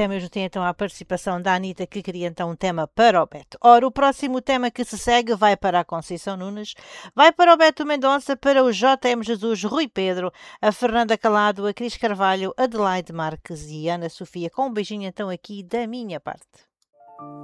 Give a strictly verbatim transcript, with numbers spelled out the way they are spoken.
mesmo tem então a participação da Anitta, que queria então um tema para o Beto. Ora, o próximo tema que se segue vai para a Conceição Nunes, vai para o Beto Mendonça, para o J M Jesus, Rui Pedro, a Fernanda Calado, a Cris Carvalho, Adelaide Marques e Ana Sofia, com um beijinho então aqui da minha parte.